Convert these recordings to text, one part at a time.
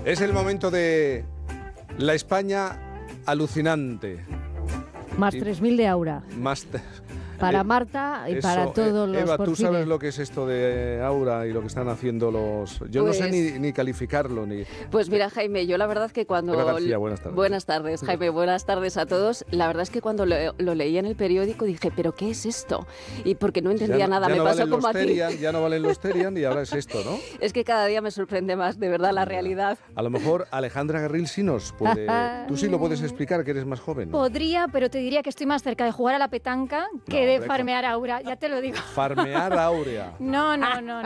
Es el momento de la España alucinante. Más 3.000 de Aura. Más para Marta y para todos los Eva, ¿tú porcines. sabes lo que es esto de Aura y lo que están haciendo los...? Yo pues, no sé ni calificarlo. Pues mira, Jaime, yo la verdad es que cuando... Eva García, buenas tardes. Buenas tardes, Jaime, buenas tardes a todos. La verdad es que cuando lo leí en el periódico dije, ¿pero qué es esto? Y porque no entendía nada, me pasó como a ti. Ya no valen los Terian y ahora es esto, ¿no? Es que cada día me sorprende más, de verdad, la realidad. A lo mejor Alejandra Guerril sí nos puede... Tú sí lo puedes explicar, que eres más joven. Podría, pero te diría que estoy más cerca de jugar a la petanca que de farmear Aura, ya te lo digo. Farmear Áurea. No.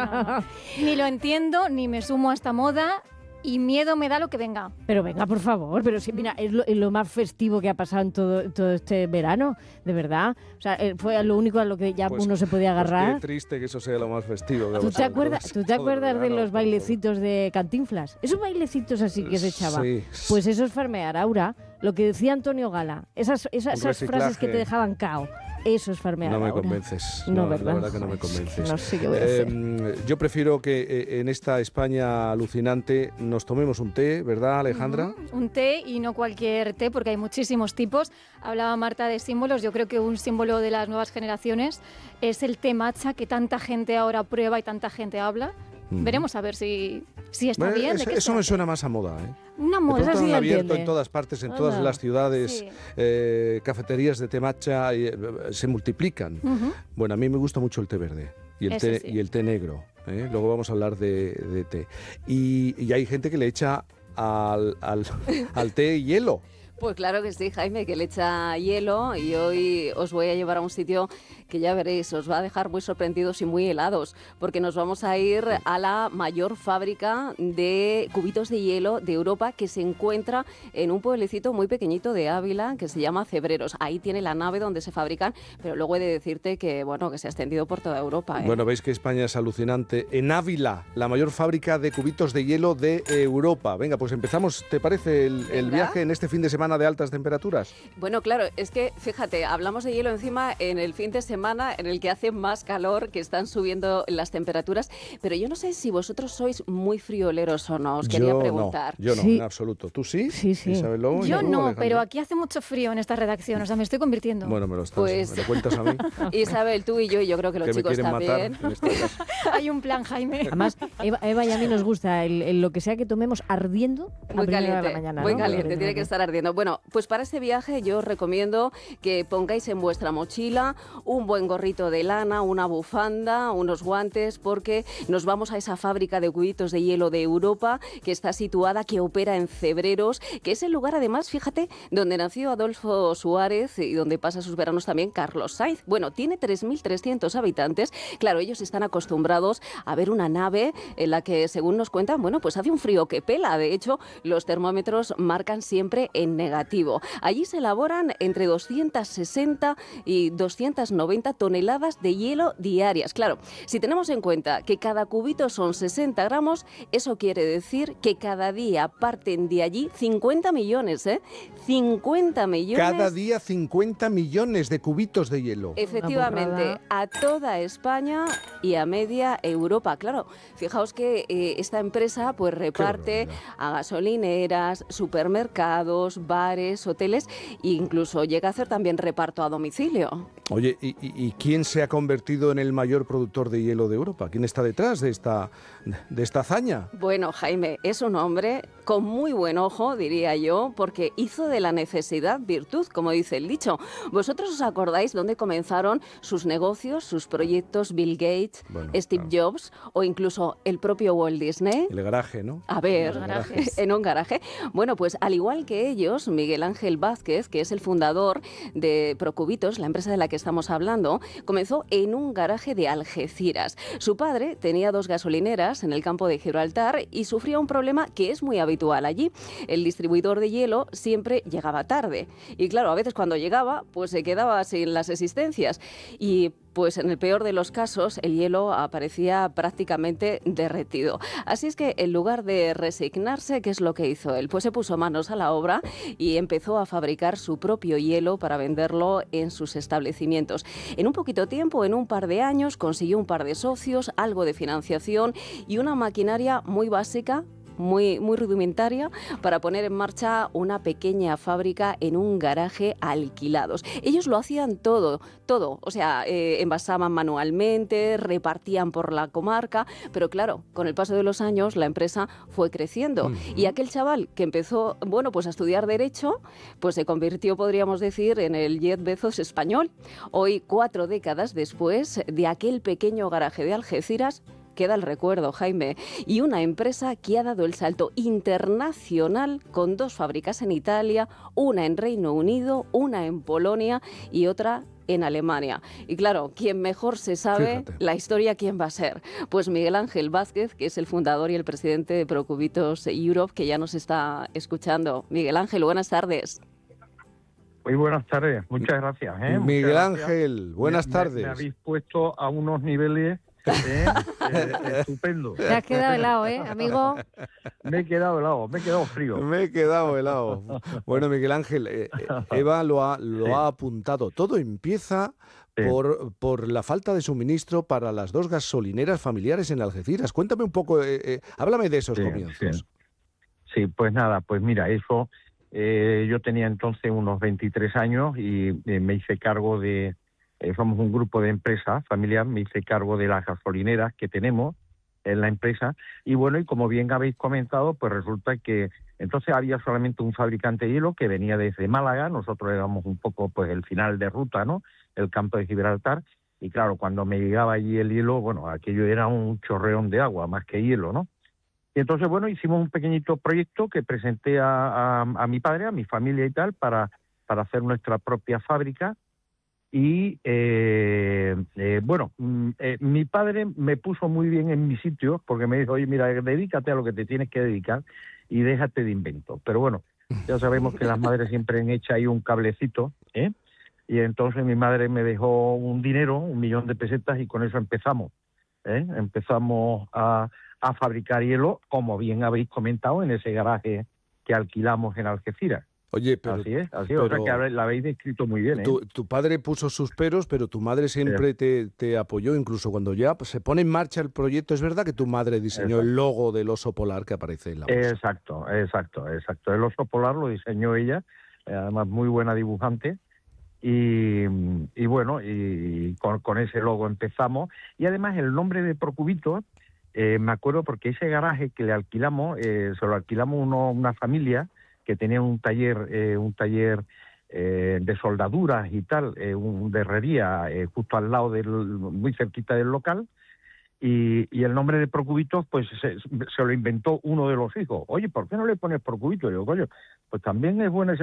Ni lo entiendo, ni me sumo a esta moda. Y miedo me da lo que venga. Pero venga, por favor, pero sí, mira, es lo más festivo que ha pasado en todo este verano, de verdad. O sea, fue lo único a lo que ya uno se podía agarrar. Pues qué triste que eso sea lo más festivo. ¿Tú te acuerdas de los bailecitos de Cantinflas? Esos bailecitos así que se echaba. Sí. Pues eso es farmear Aura. Lo que decía Antonio Gala, esas frases que te dejaban cao. Eso es farmear No me Aura. convences. No, ¿verdad? La verdad que no me convences. No sé qué voy a hacer. Yo prefiero que en esta España alucinante nos tomemos un té, ¿verdad, Alejandra? Un té, y no cualquier té, porque hay muchísimos tipos. Hablaba Marta de símbolos. Yo creo que un símbolo de las nuevas generaciones es el té matcha, que tanta gente ahora prueba y tanta gente habla. Veremos a ver si está bien. Eso me suena más a moda, ¿eh? Una moda, así sí, abierto en todas partes, en todas las ciudades, sí. Cafeterías de té matcha se multiplican. Bueno, a mí me gusta mucho el té verde y el té negro. Luego vamos a hablar de té. Y hay gente que le echa al té hielo. Pues claro que sí, Jaime, que le echa hielo, y hoy os voy a llevar a un sitio que ya veréis, os va a dejar muy sorprendidos y muy helados, porque nos vamos a ir a la mayor fábrica de cubitos de hielo de Europa, que se encuentra en un pueblecito muy pequeñito de Ávila que se llama Cebreros. Ahí tiene la nave donde se fabrican, pero luego he de decirte que, bueno, que se ha extendido por toda Europa. Bueno, veis que España es alucinante. En Ávila, la mayor fábrica de cubitos de hielo de Europa. Venga, pues empezamos, ¿te parece el viaje en este fin de semana de altas temperaturas? Bueno, claro, es que fíjate, hablamos de hielo encima en el fin de semana en el que hace más calor, que están subiendo las temperaturas, pero yo no sé si vosotros sois muy frioleros o no, os quería preguntar. Yo no, en absoluto. ¿Tú sí? Sí. Isabel Lobo, yo no, Alejandra. pero aquí hace mucho frío en esta redacción, o sea, me estoy convirtiendo. Bueno, me lo cuentas a mí. Isabel, tú y yo creo que los chicos también. Hay un plan, Jaime. Además, Eva y a mí nos gusta lo que sea que tomemos ardiendo muy caliente, de la mañana, muy ¿no? caliente, tiene que estar ardiendo. Bueno, pues para este viaje yo os recomiendo que pongáis en vuestra mochila un buen gorrito de lana, una bufanda, unos guantes, porque nos vamos a esa fábrica de cubitos de hielo de Europa, que está situada, que opera en Cebreros, que es el lugar, además, fíjate, donde nació Adolfo Suárez y donde pasa sus veranos también Carlos Sainz. Bueno, tiene 3.300 habitantes. Claro, ellos están acostumbrados a ver una nave en la que, según nos cuentan, bueno, pues hace un frío que pela. De hecho, los termómetros marcan siempre en negativo. Allí se elaboran entre 260 y 290 toneladas de hielo diarias. Claro, si tenemos en cuenta que cada cubito son 60 gramos, eso quiere decir que cada día parten de allí 50 millones, ¿eh? 50 millones. Cada día 50 millones de cubitos de hielo. Efectivamente, a toda España y a media Europa. Claro, fijaos que esta empresa pues reparte a gasolineras, supermercados, bares, hoteles, e incluso llega a hacer también reparto a domicilio. Oye, ¿y quién se ha convertido en el mayor productor de hielo de Europa? ¿Quién está detrás de esta hazaña? Bueno, Jaime, es un hombre con muy buen ojo, diría yo, porque hizo de la necesidad virtud, como dice el dicho. ¿Vosotros os acordáis dónde comenzaron sus negocios, sus proyectos Bill Gates, Steve Jobs o incluso el propio Walt Disney? El garaje, ¿no? A ver, en un garaje. Bueno, pues al igual que ellos, Miguel Ángel Vázquez, que es el fundador de Procubitos, la empresa de la que estamos hablando, comenzó en un garaje de Algeciras. Su padre tenía 2 gasolineras en el campo de Gibraltar y sufría un problema que es muy habitual allí. El distribuidor de hielo siempre llegaba tarde. Y claro, a veces cuando llegaba, pues se quedaba sin las existencias. Y pues en el peor de los casos, el hielo aparecía prácticamente derretido. Así es que en lugar de resignarse, ¿qué es lo que hizo él? Pues se puso manos a la obra y empezó a fabricar su propio hielo para venderlo en sus establecimientos. En un poquito tiempo, en un par de años, consiguió un par de socios, algo de financiación y una maquinaria muy básica, muy, muy rudimentaria para poner en marcha una pequeña fábrica en un garaje alquilados. Ellos lo hacían todo, o sea, envasaban manualmente, repartían por la comarca, pero claro, con el paso de los años la empresa fue creciendo y aquel chaval que empezó, bueno, pues a estudiar Derecho, pues se convirtió, podríamos decir, en el Jeff Bezos español. Hoy, 4 décadas después de aquel pequeño garaje de Algeciras, queda el recuerdo, Jaime, y una empresa que ha dado el salto internacional con 2 fábricas en Italia, una en Reino Unido, una en Polonia y otra en Alemania. Y claro, quien mejor se sabe la historia, ¿quién va a ser? Pues Miguel Ángel Vázquez, que es el fundador y el presidente de Procubitos Europe, que ya nos está escuchando. Miguel Ángel, buenas tardes. Muy buenas tardes, muchas gracias. Miguel muchas Ángel, gracias. buenas tardes. Me habéis puesto a unos niveles estupendo. Te has quedado helado, amigo. Me he quedado helado, me he quedado frío. Me he quedado helado. Bueno, Miguel Ángel, Eva lo ha apuntado. Todo empieza por la falta de suministro para las 2 gasolineras familiares en Algeciras. Cuéntame un poco, háblame de esos comienzos. Sí, pues nada, pues mira, eso, yo tenía entonces unos 23 años y me hice cargo de... somos un grupo de empresa familiar, me hice cargo de las gasolineras que tenemos en la empresa y bueno, y como bien habéis comentado, pues resulta que entonces había solamente un fabricante de hielo que venía desde Málaga, nosotros éramos un poco pues el final de ruta, ¿no? El campo de Gibraltar, y claro, cuando me llegaba allí el hielo, bueno, aquello era un chorreón de agua más que hielo, ¿no? Y entonces, bueno, hicimos un pequeñito proyecto que presenté a mi padre, a mi familia y tal, para hacer nuestra propia fábrica. Y bueno, mi padre me puso muy bien en mi sitio porque me dijo, oye, mira, dedícate a lo que te tienes que dedicar y déjate de invento. Pero bueno, ya sabemos que las madres siempre han hecho ahí un cablecito, y entonces mi madre me dejó un dinero, 1 millón de pesetas, y con eso empezamos. Empezamos a fabricar hielo, como bien habéis comentado, en ese garaje que alquilamos en Algeciras. Oye, pero... Así es, o sea que la habéis descrito muy bien. Tu padre puso sus peros, pero tu madre siempre te apoyó, incluso cuando ya se pone en marcha el proyecto. ¿Es verdad que tu madre diseñó el logo del oso polar que aparece en la bolsa? Exacto. El oso polar lo diseñó ella, además muy buena dibujante. Y bueno, y con ese logo empezamos. Y además el nombre de Procubitos, me acuerdo porque ese garaje que le alquilamos, se lo alquilamos una familia que tenía un taller de soldaduras y tal, de herrería, justo al lado muy cerquita del local, y el nombre de Procubitos pues se lo inventó uno de los hijos. Oye, ¿por qué no le pones Procubitos? Y yo, coño, pues también es bueno ese